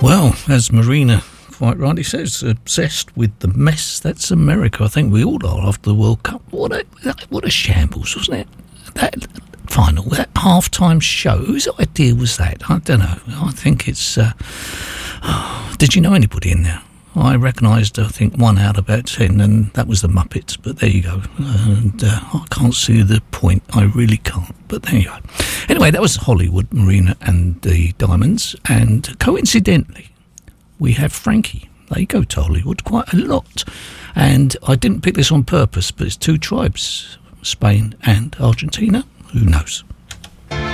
Well, as Marina quite rightly says, obsessed with the mess that's America. I think we all are after the World Cup. What a shambles, wasn't it? That final, that half-time show. Whose idea was that? I don't know. I think it's... did you know anybody in there? I recognised, I think, 1 out of about 10, and that was the Muppets. But there you go. And I can't see the point. I really can't. But there you go. Anyway, that was Hollywood, Marina and the Diamonds. And coincidentally, we have Frankie. They go to Hollywood quite a lot. And I didn't pick this on purpose, but it's 2 tribes, Spain and Argentina. Who knows?